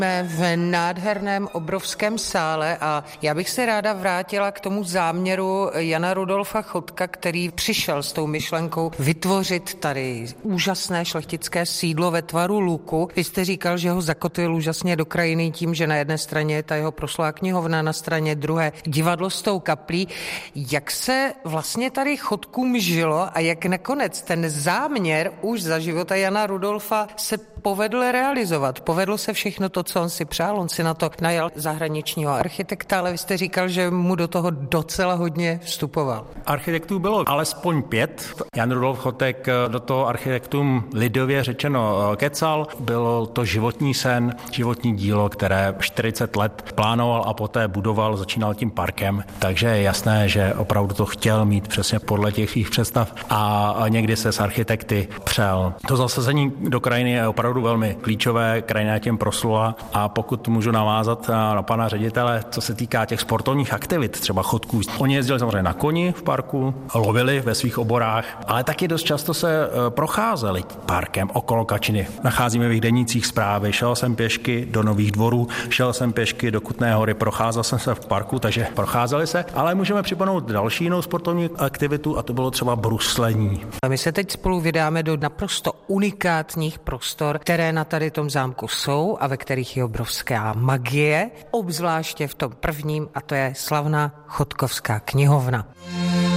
Jsme v nádherném obrovském sále a já bych se ráda vrátila k tomu záměru Jana Rudolfa Chotka, který přišel s tou myšlenkou vytvořit tady úžasné šlechtické sídlo ve tvaru luku. Vy jste říkal, že ho zakotvil úžasně do krajiny tím, že na jedné straně je ta jeho proslulá knihovna, na straně druhé divadlo s tou kaplí. Jak se vlastně tady Chotkům žilo a jak nakonec ten záměr už za života Jana Rudolfa se povedl realizovat? Povedlo se všechno to, co on si přál, on si na to najal zahraničního architekta, ale vy jste říkal, že mu do toho docela hodně vstupoval. Architektů bylo alespoň 5. Jan Rudolf Chotek do toho architektum lidově řečeno kecal. Byl to životní sen, životní dílo, které 40 let plánoval a poté budoval, začínal tím parkem. Takže je jasné, že opravdu to chtěl mít přesně podle těch svých představ a někdy se s architekty přel. To zasazení do krajiny je opravdu velmi klíčové, krajina je tím proslula a pokud můžu navázat na pana ředitele, co se týká těch sportovních aktivit, třeba chodků. Oni jezdili samozřejmě na koni v parku, lovili ve svých oborách, ale taky dost často se procházeli parkem okolo Kačiny. Nacházíme v jejich denících zprávy, šel jsem pěšky do Nových Dvorů, šel jsem pěšky do Kutné Hory, procházel jsem se v parku, takže procházeli se, ale můžeme připomenout další jinou sportovní aktivitu a to bylo třeba bruslení. A my se teď spolu vydáme do naprosto unikátních prostor, které na tady tom zámku jsou a ve kterých je obrovská magie, obzvláště v tom prvním, a to je slavná Chotkovská knihovna.